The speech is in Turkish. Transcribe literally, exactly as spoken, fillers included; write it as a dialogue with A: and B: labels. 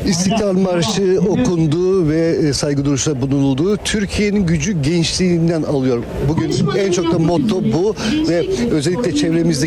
A: İstiklal Marşı okundu ve saygı duruşunda bulunuldu. Türkiye'nin gücü gençliğinden alıyor. Bugün en çok da motto bu ve özellikle çevremizdeki